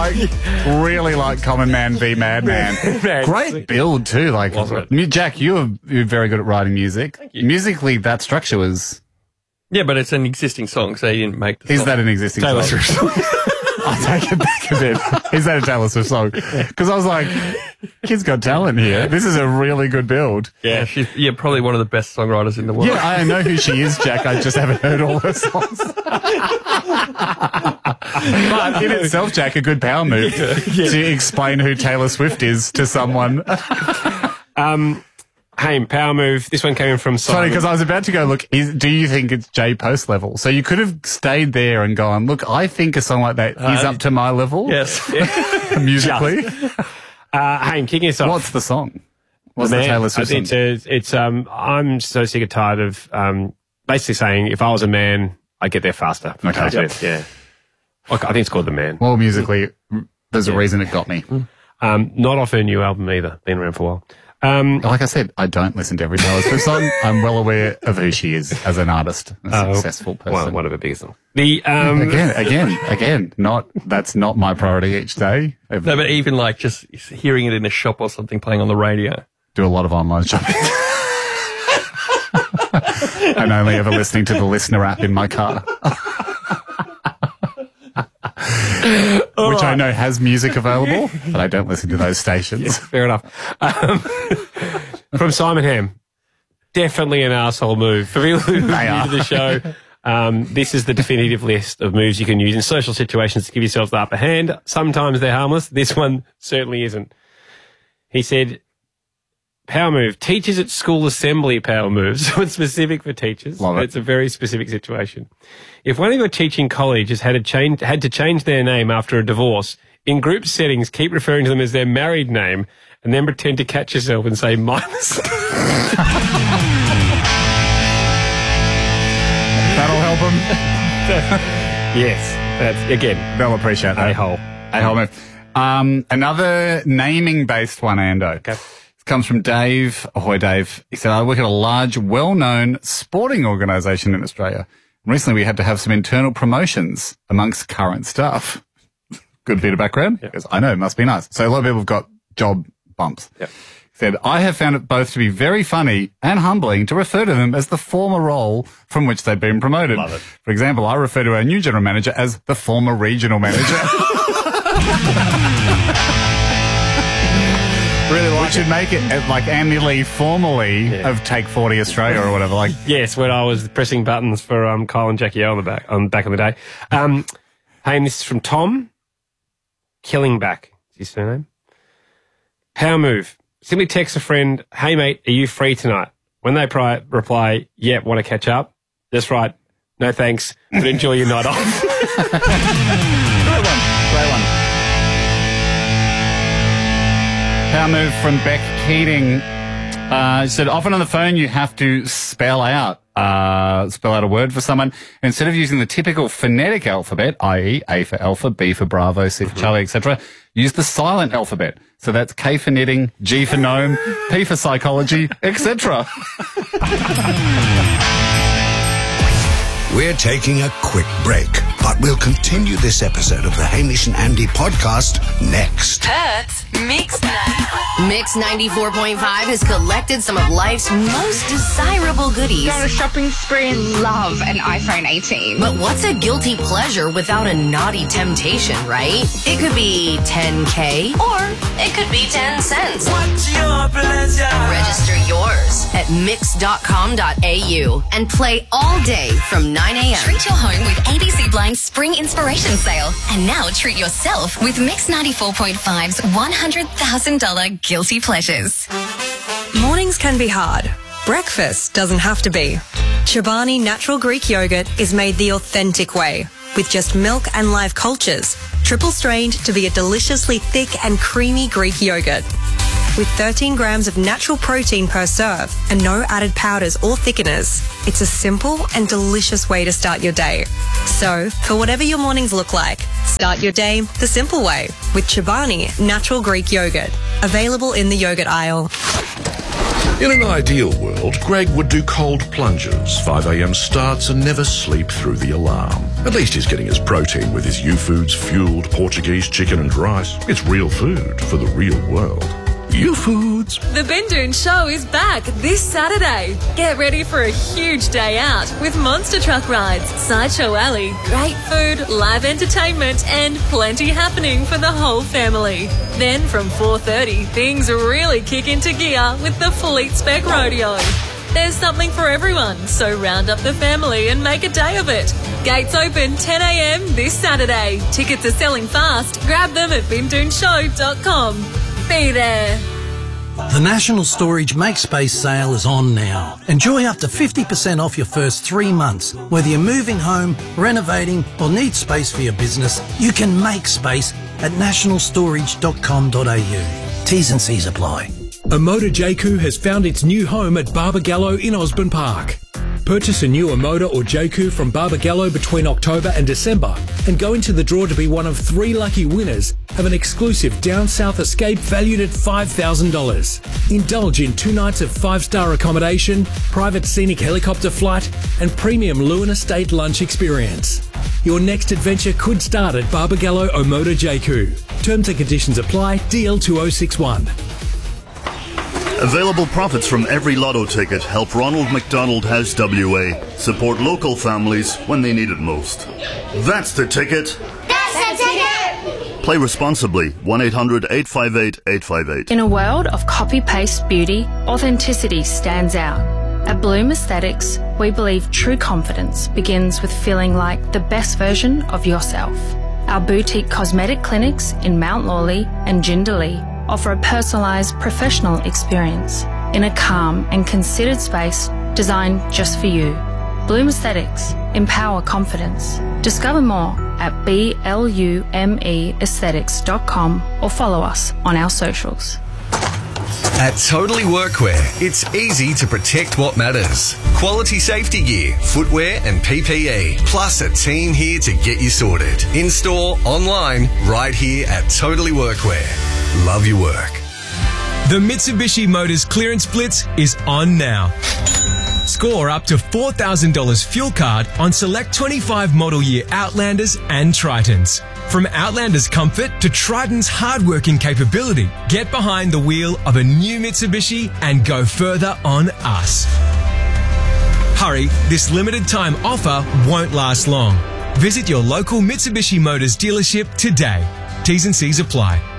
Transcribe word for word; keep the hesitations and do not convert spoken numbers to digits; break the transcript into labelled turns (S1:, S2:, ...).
S1: like really like Common Man v Madman. Great build too. Like Jack, you were, you were very good at writing music.
S2: Thank you.
S1: Musically, that structure was.
S2: Yeah, but it's an existing song, so you didn't make the
S1: Is
S2: song.
S1: that an existing
S2: Taylor
S1: song?
S2: Swift song.
S1: I take it back a bit. Is that a Taylor Swift song? Because I was like, kid's got talent here. This is a really good build.
S2: Yeah, she's yeah probably one of the best songwriters in the world.
S1: Yeah, I know who she is, Jack. I just haven't heard all her songs. But in itself, Jack, a good power move
S2: Yeah, yeah.
S1: to explain who Taylor Swift is to someone.
S3: Um, hey, power move. This one came in from Simon.
S1: Sorry, because I was about to go, look, is, do you think it's J Post level? So you could have stayed there and gone, look, I think a song like that is
S2: Uh,
S1: up to my level.
S2: Yes.
S1: Musically.
S3: Uh, hey, kicking us off.
S1: What's the song? What's
S3: The
S1: the,
S3: man.
S1: Taylor Swift song?
S3: It's, it's, it's, um, I'm so sick and tired of um, basically saying if I was a man, I'd get there faster.
S1: Okay.
S3: Yep. Yeah. Okay, I think it's called The Man.
S1: Well, musically, there's a reason it got me.
S3: Um, not off her new album either. Been around for a while. Um,
S1: Like I said, I don't listen to every Taylor Swift song. I'm well aware of who she is as an artist, a
S3: uh,
S1: successful person.
S3: One, one of her biggest songs. The, um,
S1: Again, again, again, not, that's not my priority each day. I
S2: No, but even like just hearing it in a shop or something playing on the radio.
S1: do a lot of online shopping. I'm only ever listening to the Listener app in my car. Which I know has music available, but I don't listen to those stations.
S3: Fair enough. Um, from Simon Ham. Definitely an asshole move. For people who are new to the show, um, this is the definitive list of moves you can use in social situations to give yourself the upper hand. Sometimes they're harmless. This one certainly isn't. He said, power move. Teachers at school assembly power moves. So it's specific for teachers.
S1: Love it.
S3: It's a very specific situation. If one of your teaching colleagues had to change, had to change their name after a divorce, in group settings, keep referring to them as their married name and then pretend to catch yourself and say minus.
S1: That'll help them.
S3: Yes. That's, again,
S1: They'll appreciate that.
S3: a-hole.
S1: A-hole move. Um, another naming-based one, Ando.
S3: Okay.
S1: This comes from Dave. Ahoy, Dave. He said, I work at a large, well-known sporting organisation in Australia. Recently, we had to have some internal promotions amongst current staff. Good bit of background. Because I know, it must be nice. So a lot of people have got job bumps.
S3: Yep.
S1: He said, I have found it both to be very funny and humbling to refer to them as the former role from which they've been promoted.
S3: Love it.
S1: For example, I refer to our new general manager as the former regional manager.
S3: Really like
S1: We should make it uh, like Andy Lee formerly
S3: Yeah.
S1: of Take forty Australia or whatever. Like,
S3: Yes, when I was pressing buttons for um, Kyle and Jackie O on the back, on back in the day. Um, hey, and this is from Tom Killingback. Is his surname? Power move. Simply text a friend, hey mate, are you free tonight? When they pri- reply, yep, want to catch up? That's right. No thanks, but enjoy your night off.
S1: great one. Great one. Power move from Beck Keating. Uh, she said, often on the phone you have to spell out, uh, spell out a word for someone. Instead of using the typical phonetic alphabet, that is A for alpha, B for Bravo, C for Charlie, et cetera, use the silent alphabet. So that's K for knitting, G for gnome, P for psychology, et cetera.
S4: We're taking a quick break, but we'll continue this episode of the Hamish and Andy podcast next.
S5: Perth's Mix ninety-four. Mix ninety-four point five has collected some of life's most desirable goodies.
S6: Go on a shopping spree and love an iPhone eighteen.
S5: But what's a guilty pleasure without a naughty temptation, right? It could be ten K or it could be ten cents.
S7: What's your pleasure?
S5: Register yours at mix dot com dot a u and play all day from nine a.m.
S8: Treat your home with A B C Blind Spring Inspiration Sale. And now treat yourself with Mix ninety-four point five's one hundred thousand dollars Guilty Pleasures.
S9: Mornings can be hard. Breakfast doesn't have to be. Chobani Natural Greek Yogurt is made the authentic way, with just milk and live cultures, triple strained to be a deliciously thick and creamy Greek yogurt. With thirteen grams of natural protein per serve and no added powders or thickeners, it's a simple and delicious way to start your day. So, for whatever your mornings look like, start your day the simple way with Chobani Natural Greek Yogurt. Available in the yogurt aisle.
S7: In an ideal world, Greg would do cold plunges, five a.m. starts and never sleep through the alarm. At least he's getting his protein with his U-Foods fueled Portuguese chicken and rice. It's real food for the real world. U-Foods.
S10: The Bindoon Show is back this Saturday. Get ready for a huge day out with monster truck rides, sideshow alley, great food, live entertainment and plenty happening for the whole family. Then from four thirty, things really kick into gear with the Fleet Spec Rodeo. There's something for everyone, so round up the family and make a day of it. Gates open ten a.m. this Saturday. Tickets are selling fast. Grab them at bindoon show dot com. Be there.
S11: The National Storage Make Space sale is on now. Enjoy up to fifty percent off your first three months. Whether you're moving home, renovating or need space for your business, you can make space at national storage dot com dot a u. T's and C's apply.
S12: Omoda Jayco has found its new home at Barbagallo in Osborne Park. Purchase a new Omoda or Jayco from Barbagallo between October and December and go into the draw to be one of three lucky winners of an exclusive down south escape valued at five thousand dollars. Indulge in two nights of five-star accommodation, private scenic helicopter flight and premium Lewin Estate lunch experience. Your next adventure could start at Barbagallo Omoda Jayco. Terms and conditions apply. D L two oh six one.
S13: Available profits from every lotto ticket help Ronald McDonald House W A support local families when they need it most. That's the ticket.
S14: That's the ticket.
S13: Play responsibly. one eight hundred eight five eight eight five eight.
S15: In a world of copy-paste beauty, authenticity stands out. At Bloom Aesthetics, we believe true confidence begins with feeling like the best version of yourself. Our boutique cosmetic clinics in Mount Lawley and Jindalee offer a personalised professional experience in a calm and considered space designed just for you. Bloom Aesthetics. Empower confidence. Discover more at blume aesthetics dot com or follow us on our socials.
S16: At Totally Workwear, it's easy to protect what matters. Quality safety gear, footwear and P P E, plus a team here to get you sorted. In-store, online, right here at Totally Workwear. Love your work.
S17: The Mitsubishi Motors Clearance Blitz is on now. Score up to four thousand dollars fuel card on select twenty-five model year Outlanders and Tritons. From Outlander's comfort to Triton's hard-working capability, get behind the wheel of a new Mitsubishi and go further on us. Hurry, this limited time offer won't last long. Visit your local Mitsubishi Motors dealership today. T's and C's apply.